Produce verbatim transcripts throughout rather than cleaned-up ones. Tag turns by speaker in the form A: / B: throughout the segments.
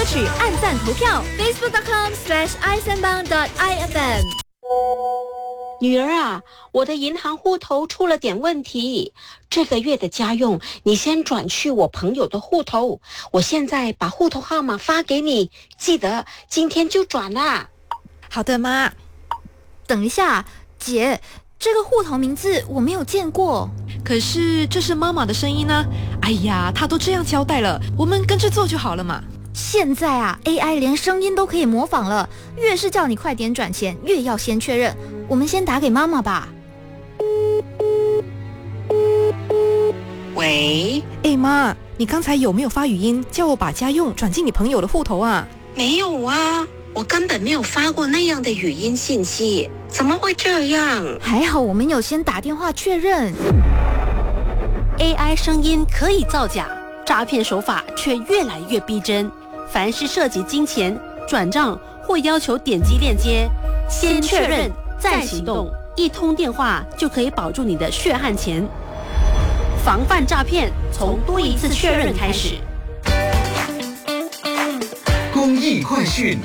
A: 曲按赞投票 ，facebook dot com slash i 三帮 dot i f m。
B: 女儿啊，我的银行户头出了点问题，这个月的家用你先转去我朋友的户头，我现在把户头号码发给你，记得今天就转啦。
C: 好的，妈。
A: 等一下，姐，这个户头名字我没有见过。
C: 可是这是妈妈的声音呢。哎呀，她都这样交代了，我们跟着做就好了嘛。
A: 现在啊 ，A I 连声音都可以模仿了，越是叫你快点转钱，越要先确认。我们先打给妈妈吧。
B: 喂，
C: 哎妈，你刚才有没有发语音叫我把家用转进你朋友的户头啊？
B: 没有啊，我根本没有发过那样的语音信息，怎么会这样？
A: 还好我们有先打电话确认。
D: A I 声音可以造假，诈骗手法却越来越逼真。凡是涉及金钱、转账或要求点击链接，先确认再行动，一通电话就可以保住你的血汗钱。防范诈骗，从多一次确认开始。
E: 公益快讯，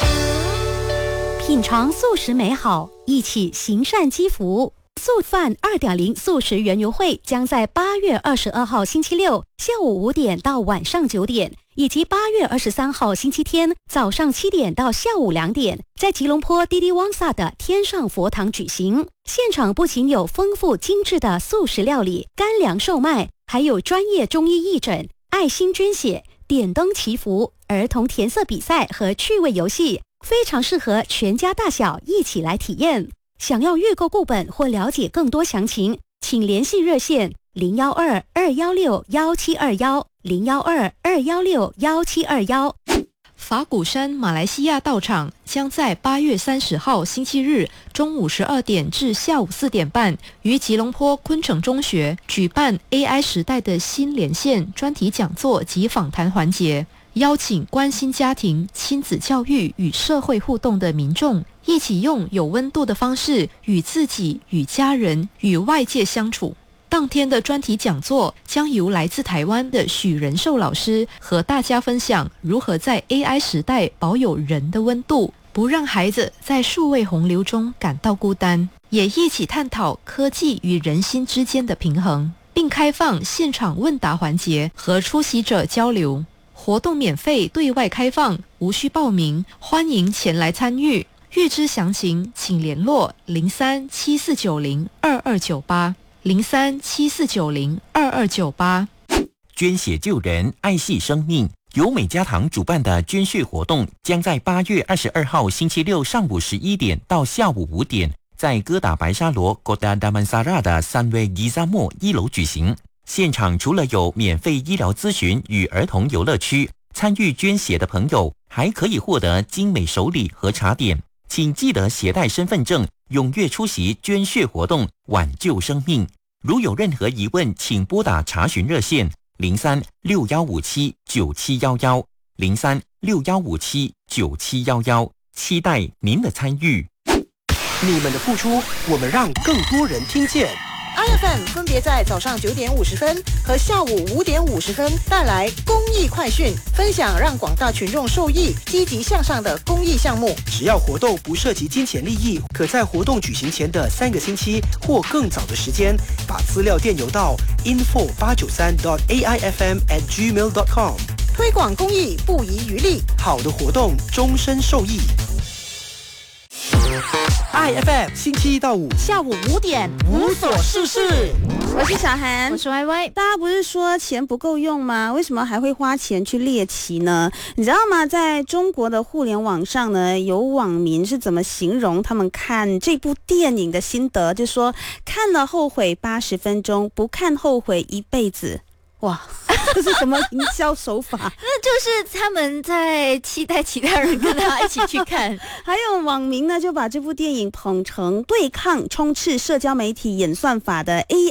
D: 品尝素食美好，一起行善积福。素饭 二点零 素食园游会将在八月二十二号星期六下午五点到晚上九点，以及八月二十三号星期天早上七点到下午两点，在吉隆坡滴滴旺萨的天上佛堂举行。现场不仅有丰富精致的素食料理、干粮售卖，还有专业中医义诊、爱心捐血、点灯祈福、儿童填色比赛和趣味游戏，非常适合全家大小一起来体验。想要预购顾本或了解更多详情，请联系热线零幺二二幺六幺七二幺零幺二二幺六幺七二幺。
C: 法鼓山马来西亚道场将在八月三十号星期日中午十二点至下午四点半，于吉隆坡昆城中学举办 A I 时代的新连线专题讲座及访谈环节，邀请关心家庭、亲子教育与社会互动的民众，一起用有温度的方式与自己、与家人、与外界相处。当天的专题讲座将由来自台湾的许仁寿老师和大家分享如何在 A I 时代保有人的温度，不让孩子在数位洪流中感到孤单，也一起探讨科技与人心之间的平衡，并开放现场问答环节和出席者交流。活动免费对外开放，无需报名，欢迎前来参与。预知详情请联络零三七四九零二二九八零三七四九零二二九八。
F: 捐血救人，爱惜生命。由美家堂主办的捐血活动将在八月二十二号星期六上午十一点到下午五点，在哥打白沙罗 Kota Damansara 的三位伊萨莫一楼举行。现场除了有免费医疗咨询与儿童游乐区，参与捐血的朋友还可以获得精美手礼和茶点。请记得携带身份证，踊跃出席捐血活动，挽救生命。如有任何疑问，请拨打查询热线零三六幺五七九七幺幺零三六幺五七九七幺幺，期待您的参与。
G: 你们的付出，我们让更多人听见。I F M 分别在早上九点五十分和下午五点五十分带来公益快讯，分享让广大群众受益、积极向上的公益项目。只要活动不涉及金钱利益，可在活动举行前的三个星期或更早的时间，把资料电邮到 info 八九三 dot a i f m at gmail dot com， 推广公益不遗余力，好的活动终身受益。I F M 星期一到五下午五点无所事事。
H: 我是小韩，
A: 我是 Y Y。
H: 大家不是说钱不够用吗？为什么还会花钱去猎奇呢？你知道吗？在中国的互联网上呢，有网民是怎么形容他们看这部电影的心得，就说看了后悔八十分钟，不看后悔一辈子。哇，这是什么营销手法？
A: 那就是他们在期待其他人跟他一起去看。
H: 还有网民呢，就把这部电影捧成对抗充斥社交媒体演算法的 A